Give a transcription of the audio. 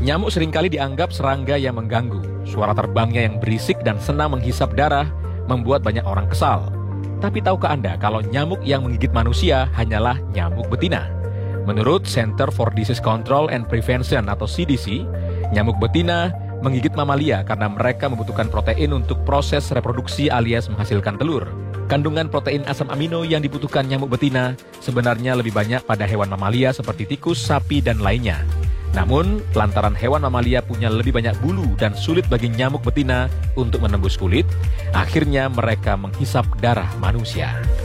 Nyamuk seringkali dianggap serangga yang mengganggu. Suara terbangnya yang berisik dan senang menghisap darah membuat banyak orang kesal. Tapi tahukah Anda kalau nyamuk yang menggigit manusia hanyalah nyamuk betina? Menurut Center for Disease Control and Prevention atau CDC, nyamuk betina menggigit mamalia karena mereka membutuhkan protein untuk proses reproduksi alias menghasilkan telur. Kandungan protein asam amino yang dibutuhkan nyamuk betina sebenarnya lebih banyak pada hewan mamalia seperti tikus, sapi, dan lainnya. Namun, lantaran hewan mamalia punya lebih banyak bulu dan sulit bagi nyamuk betina untuk menembus kulit, akhirnya mereka menghisap darah manusia.